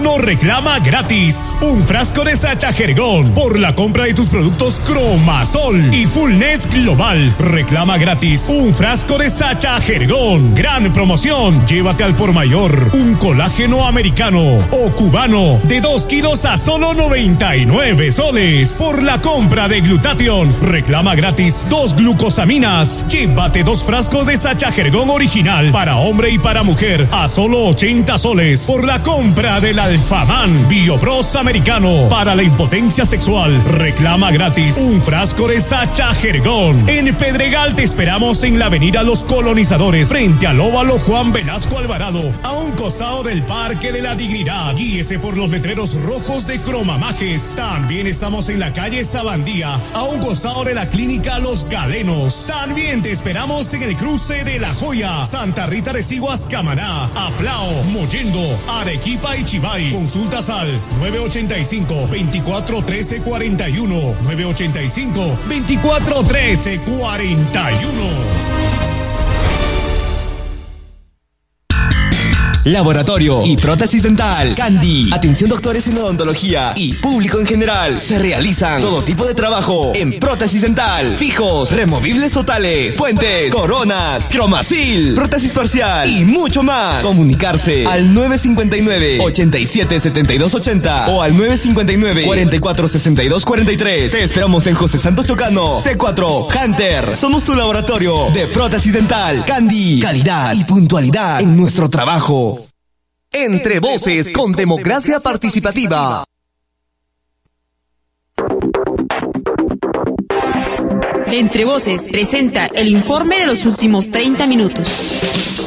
uno reclama gratis un frasco de Sacha Jergón por la compra de tus productos Cromasol y Fullness Global. Reclama gratis un frasco de Sacha Jergón. Gran promoción. Llévate al por mayor un colágeno americano o cubano de 2 kilos a solo 99 soles. Por la compra de Glutathione, reclama gratis 2 glucosaminas. Llévate 2 frascos de Sacha Jergón original para hombre y para mujer a solo 80 soles. Por la compra del Alfaman Biopros americano para la impotencia sexual, reclama gratis un frasco de Sacha Jergón. En Pedregal te esperamos en la avenida Los Colonizadores, frente al óvalo Juan Velasco Alvarado, a un costado del Parque de la Dignidad. Guíese por los letreros rojos de Cromamajes. También estamos en la calle Sabandía, a un costado de la clínica Los Galenos. También te esperamos en el cruce de La Joya, Santa Rita de Siguas, Camaná, Aplao, Mollendo, Arequipa y Chivay. Consultas al 985-2413-41, 985-2413-41. Laboratorio y prótesis dental Candy. Atención doctores en odontología y público en general. Se realizan todo tipo de trabajo en prótesis dental. Fijos, removibles totales, puentes, coronas, Cromacil, prótesis parcial y mucho más. Comunicarse al 959-877280 o al 959-446243. Te esperamos en José Santos Chocano, C4, Hunter. Somos tu laboratorio de prótesis dental Candy. Calidad y puntualidad en nuestro trabajo. Entre Voces con Democracia Participativa. Entre Voces presenta el informe de los últimos 30 minutos.